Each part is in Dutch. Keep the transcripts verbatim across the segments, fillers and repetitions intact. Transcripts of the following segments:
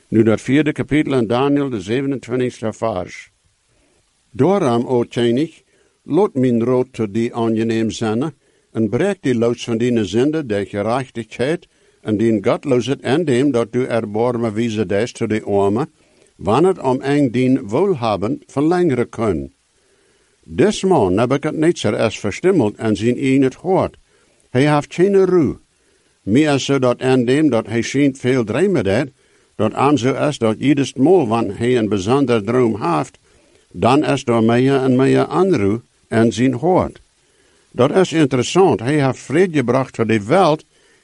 Nu dat vierde kapitel in Daniel, de zevenentwintigste vers. Daarom, o König, laat mijn rood tot die aangeneem zijn, en breek die los van die zinde der gerechtigheid, en die godloosheid en dem dat du erbarme wiese des tot de armen, wanneer het om eng dien wohlhaben verlängeren kun. Des man Nebuchadnezzar is verstimmeld en zijn een het hoort. Hij heeft geen ruw. Meer zo dat en dem dat hij schijnt veel dromen deed, dat aan zo is dat jedes mal, wanneer hij een bijzonder droom heeft, dan is er meer en meer aanruw en zijn hoort. Dat is interessant. Hij heeft vrede gebracht voor de wereld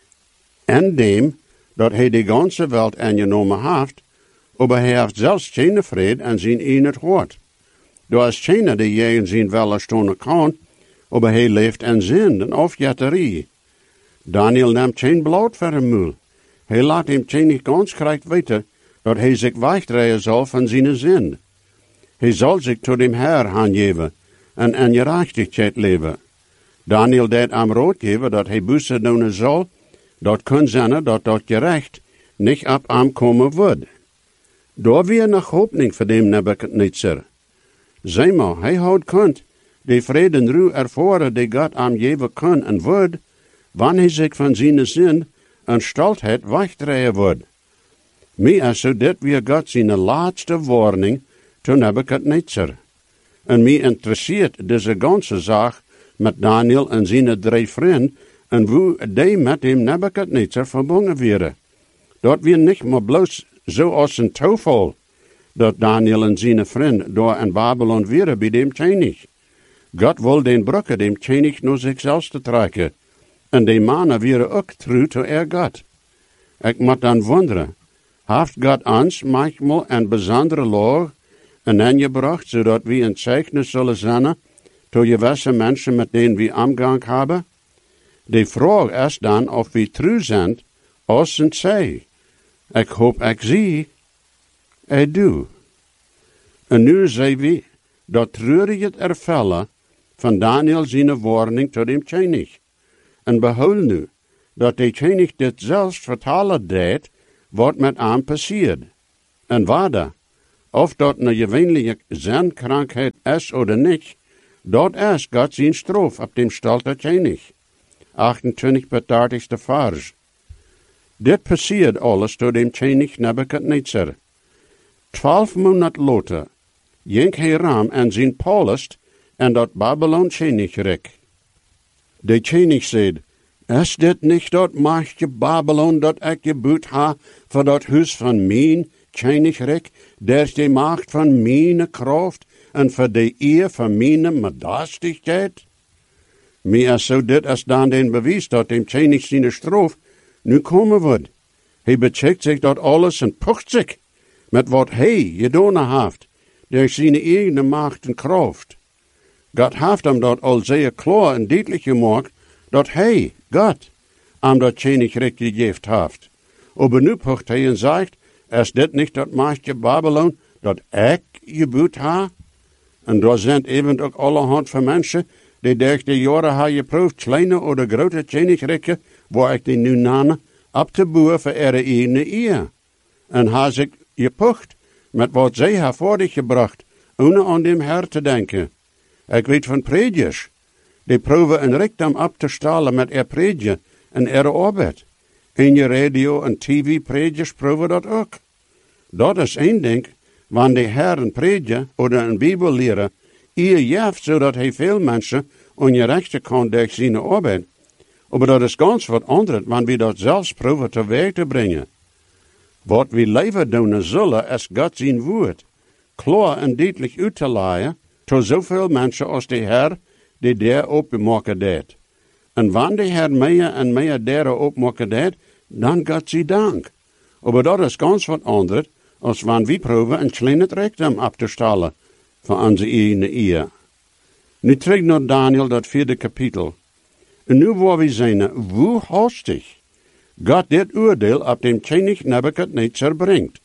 en dem dat hij de ganze wereld aangenomen heeft, maar hij heeft zelfs geen vrede en zijn een het hoort. Er is geen die je in zijn wel stonden kan, maar hij leeft in zin en afjetterie. Daniel neemt geen bloed voor hem mul. Hij laat hem geen ganz krijgt weten dat hij zich wegdraaien zal van zijn zin. Hij zal zich tot hem Heer aangeven en in gerechtigheid leven. Daniel deed hem rood geven dat hij bussen doen zal, dat kan zijn dat dat gerecht niet op hem komen wordt. Daar weer nog hoopning voor dem Nebuchadnezzar. Zeg maar, hij houdt kunt, de vrede en ruw ervaren die God hem geven kan en wordt, wanneer hij zich van zijn zin en stoltheid wegdraaien wordt. Mij is zo dit weer God zijn laatste warning to Nebuchadnezzar. En mij interesseert deze ganze zaak met Daniel en zijn drie vrienden en hoe die met hem Nebuchadnezzar verbonden werden. Dat weer niet maar bloos zo als een toeval, dat Daniel en zijn vriend door in Babylon waren bij dem König. God wil den brukken dem König naar zichzelf te trekken. En die mannen waren ook trouw tot er God. Ik moet dan wonderen, heeft God ons manchmal een bijzondere laag en aangebracht, zodat we een zeichnis zullen zijn tot gewisse mensen met denen we omgang hebben? De vraag is dan of we trouw zijn als en zij. Ik hoop ik zie, ik doe. En nu zien we dat treurige ervallen van Daniel zijn warning tot dem König. En behoud nu, dat de König dit zelfs vertalen deed, wat met hem passiert. En waarde, of dat een gewöhnliche zenkrankheid is of niet, dat is God zijn straf op dem stolte König. achtentwintig bis dertigste vers. Dit passiert alles door dem König Nebuchadnezzar. Twaalf maanden later, ging hij ram en zijn palast en dat Babylon Königreich. De König zei, is dit niet dat machtige Babylon dat ik gebouwd ha voor dat huis van mijn Königreich, der de macht van mijn kracht en voor de eer van mijn majesteit? Meer is zo dit als dan den bewijs dat dem König zijn straf nu komen wordt. Hij becheckt zich dat alles en pucht zich met wat hij gedaan heeft, door zijn eigen macht en kracht. God heeft hem dat al zeer klaar en duidelijk gemaakt, dat hij, God, hem dat Königreich gegeven heeft. Maar nu pucht hij en zegt, is dit niet dat machtige Babylon, dat ik gebouwd heb? En daar zijn even ook allerhand van mensen, die durch de jaren hebben geproefd, kleine of grote Königreichen, waar ik die nu nane, op te bouwen voor ihre eigen eer. En hebben zich gepucht met wat zij hebben voortgebracht, ohne aan dem Herr te denken. Ik weet van predikers, die proeven een rijkdom op te stalen met er predje en er arbeid. In je radio en tv predikers proeven dat ook. Dat is één ding, wanneer de Herr een predje of een Bibel leren, eer jeft zodat hij veel mensen ongerechte kan door zijn arbeid. Maar dat is ganz wat anders, wanneer we dat zelfs proeven te werk te brengen. Wat we leven doen zullen, is God zijn woord, klaar en duidelijk uit te leiden, tot zoveel mensen als de Heer die daar opmaken deed. En wanneer de Heer meer en meer daar opmaken deed, dan God zij dank. Maar dat is ganz wat anders, als wanneer we proeven een kleine rijkdom op te stellen van onze eigen eer. Nu terug naar Daniel, dat vierde kapitel. En nu waar we zijn, hoe hastig God dit oordeel op dem König Nebuchadnezzar brengt.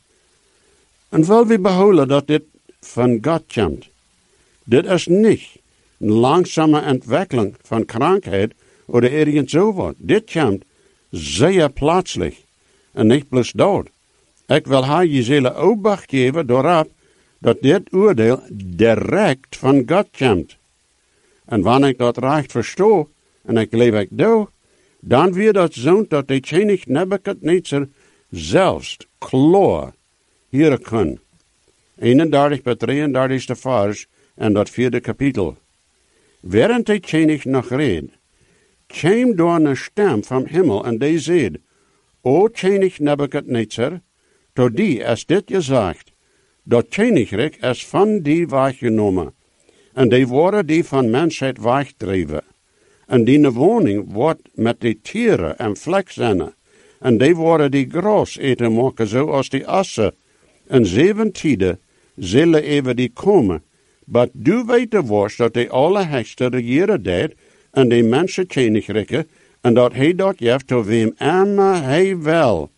En wel we behouden dat dit van God komt. Dit is niet een langzame ontwikkeling van krankheid of ergens zo wat. Dit komt zeer plaatselijk en niet plus dood. Ik wil haar je zullen obacht geven doorop dat dit oordeel direct van God komt. En wanneer ik dat recht verstoor, en ik leef ik doe, dan weer dat zo dat de koning Nebukadnezar zelfs kloor hier kan. eenendertig bij drieëndertigste vers en dat vierde kapitel. Während de koning nog reed, kwam door een stem van hemel en die zei, O koning Nebukadnezar, tot die is dit gezegd, dat koninkrijk is van die weggenomen, en die worden die van mensheid wegdreven. En die woning wordt met die tieren en vlekzinnen, en die worden die gras eten maken zoals die assen. En zeven tijden zullen even die komen, maar du weet worst dat die Allerhoogste regeren deed, en die mensen koninkrijken, en dat hij dat geeft tot wem immer hij wil.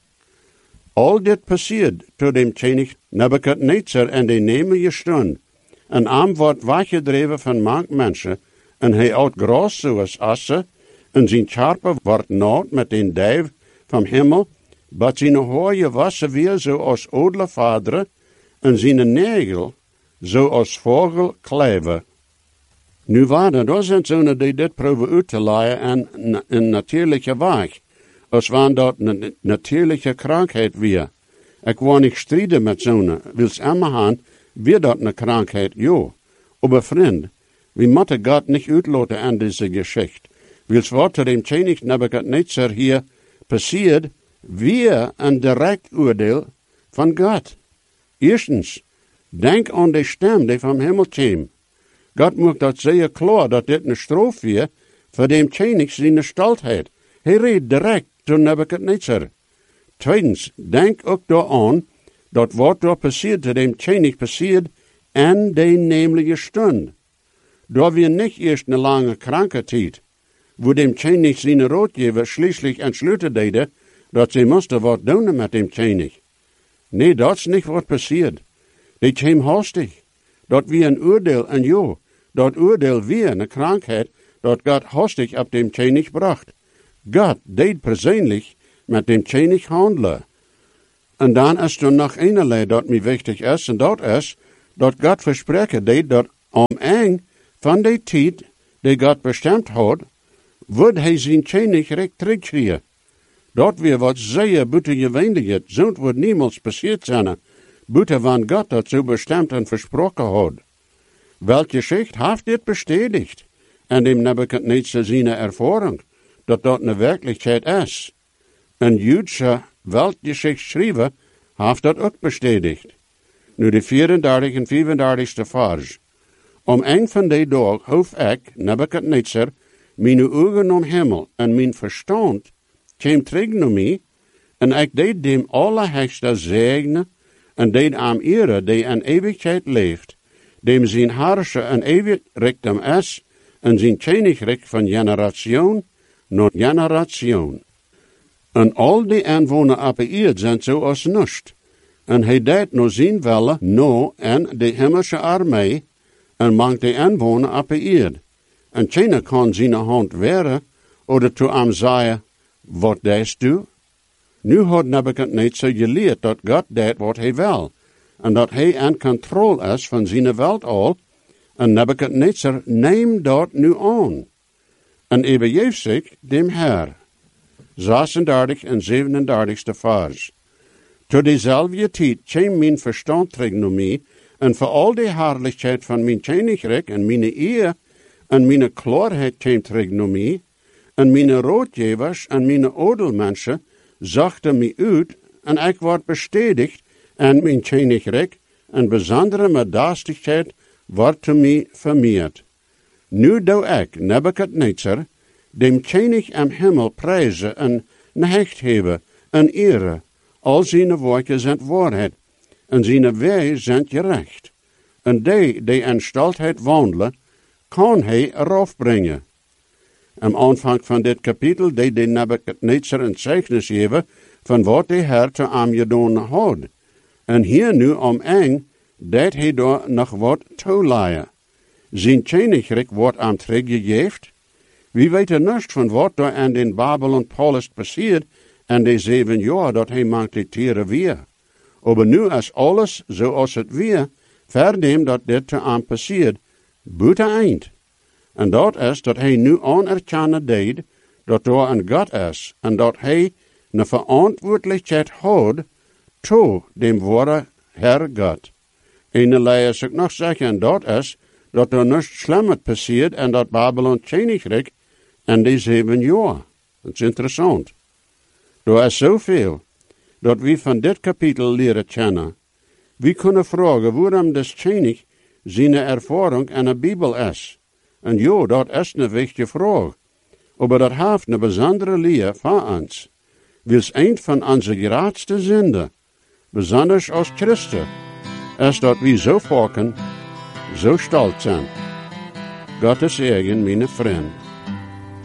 Al dit passiert tot dem koning Nebukadnezar en die nemen je stund. En arm wordt weggedreven van mank mensen, en hij oud gras zoals assen, en zijn charpe wordt nood met den duif van hemel, maar zijn hooie wassen weer zoals odele vaderen, en zijn negel zoals vogel kleven. Nu waren er zijn zonen die dit proeven uit te leiden en een natuurlijke weg, als wanneer dat een natuurlijke krankheid weer. Ik wil niet strijden met zonen, wils immer gaan, weer dat een krankheid, jo. Aber vriend, we moeten God niet uitloten aan deze geschichte. Wils wat er dem koning Nebukadnezar hier passiert, weer een direct oordeel van God. Eerstens, denk aan de stem die van hemel kwam. God maakt dat zeer klaar dat dit een straf weer voor dem koning zijn stoltheid. Hij reed direct tot Nebukadnezar. Tweitens, denk ook daaraan dat wat daar passiert tot dem koning passiert en de nemelijke stund. Daar weer niet eerst een lange krankheid, wo dem koning zijn raadgever schließlich entsluiten deden, dat ze moesten wat doen met dem koning. Nee, dat is niet wat passiert. Die kwam hastig. Dat wie een oordeel en jo, dat oordeel weer een krankheid, dat God hastig op dem koning bracht. God deed persoonlijk met dem koning handelen. En dan is er nog een dat mij wichtig is, en dat is, dat God verspreken deed dat om een van de tijd die God bestemd had, wordt hij zijn koninkrijk terugkrijgen. Dat weer wat zeer buitengewöhnlich is, zo wordt niemals passiert zijn, buiten van God dat zo bestemd en versproken had. Welke Geschichte heeft dit bestätigt? En dem Nebukadnezar zijn ervaring, dat dat een werkelijkheid is. Een Joodse Weltgeschichte heeft dat ook bestätigt. Nu de vierendertig en vijfendertigste vers. Om een van die dagen hoef ik, Nebukadnezar, mijn ogen om hemel en mijn verstand kwam terug naar mij, en ik deed dem Allerhoogste zegenen, en deed aan ere die in eeuwigheid leeft, dem zijn harsche en eeuwig rijkdom is, en zijn koninkrijk van generation naar generation. En al die inwoners op de aarde zijn zoals niets. En hij deed naar zijn wille no en de hemelse armee, en maakt de inwoners op de aarde. En keiner kan zijn hand weren, oder te hem zeggen, wat deed du? Nu had Nebukadnezar geleerd dat God deed wat hij wil, en dat hij in controle is van zijn welt al, en Nebukadnezar neemt dat nu aan. En overgeeft zich dem Heer. zesendertig en zevenendertigste vers. Tot dezelfde tijd kwam mijn verstand terug naar mij, en voor al de heerlijkheid van mijn koninkrijk en mijn eer, en mijn klaarheid kwam terug naar mij, en mijn raadgevers en mijn odelmensen zachten mij uit, en ik word bestätigt, en mijn koninkrijk, en bijzondere medastigheid wordt te mij vermeerd. Nu doe ik, Nebukadnezar, dem koning am hemel prijzen en necht hebben en ere. Al zijn woorden zijn waarheid, en zijn wegen zijn gerecht. En die, die in stoltheid wandelen, kan hij erop brengen. Am aanvang van dit kapitel deed de Nebukadnezar een zeichnis geven van wat de Heer te hem gedaan had. En hier nu om eng, deed hij daar nog wat toeleien. Zijn koninkrijk wordt aan teruggegeven. Wie weten niets van wat daar in den Babylon Paulus passiert en de zeven jaar dat hij maakt de tieren weer. Aber nu is alles zoals het weer, verdem dat dit te aan passiert, buiten eind. En dat is dat hij nu anerkennen deed, dat er een God is, en dat hij een verantwoordelijkheid houdt, toe dem ware Herr God. En dan lees ik nog zeggen, en dat is, dat er niets slimmer passiert, en dat Babylon Koninkrijk in die zeven jaar. Dat is interessant. Er is zoveel, dat we van dit kapitel leren kennen. We kunnen vragen waarom das Koninkrijk zijn ervaring in de Bijbel is. En ja, dat is een wichtige vraag. Maar dat heeft een bijzondere leer van ons. Wils een van onze grootste zinden, besonders als Christen, is dat we zo vaak zo stolz zijn. Gottes eigen, mijn vriend.